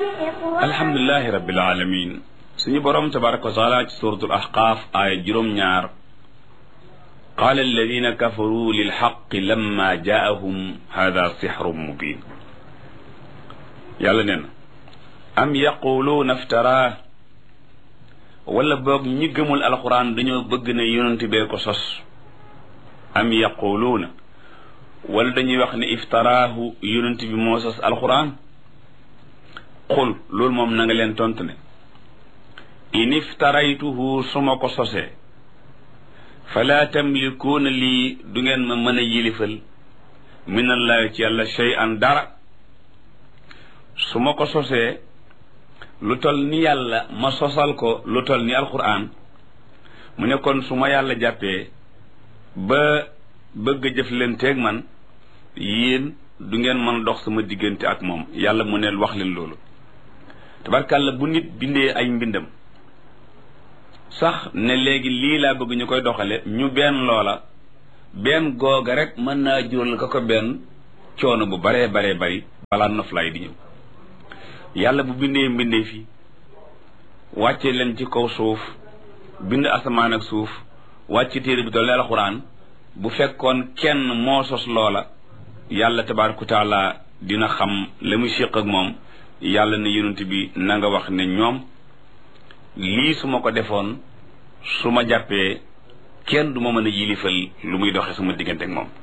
alhamdulilahi rabbil alamin suñu boroom tabaraka wa taala ci suratul ahqaaf aaya juróom-ñaar qaala alladina kafaru lilxaqi lamma jaahum hada sixrun mubin yàlla nee na am yaquluuna iftaraa wala boog ñi gëmul alquran dañoo bëgg ne yonent bee ko sos am yaquluuna wala dañuy wax ne iftaraahu yonent bi moo sos alquran xul loolu moom na nga leen tontu ne in iftaraytuhu su ma ko sosee fala tamlikuuna lii du ngeen ma mën a yilifal minallahi ci yàlla shay'an dara su ma ko sosee lu tol ni yàlla ma sosal ko lu tol ni alquran mu ne kon su ma yàlla jàppee ba bëgg a jëflanteeg man yéen du ngeen mën dox sama diggante ak moom yàlla mu ne wax leen loolu tabarkàlla bu nit bindee ay mbindam sax ne léegi lii laa bëgg ñu koy doxale ñu benn loola benn googa rek mën naa jural ko benn coono bu baree bari balaa noflaay di ñëw yàlla bu bindee mbindee fi wàcce leen ci kaw suuf bind asamaan ak suuf wàcce téere bi toll ne alxuraan bu fekkoon kenn moo sos loola yàlla tabaaraka taala dina xam la muy séq ak moom yàlla ne yonent bi na nga wax ne ñoom lii su ma ko defoon su ma jàppee kenn du ma mën a yilifal lu muy doxe sama diggante ak moom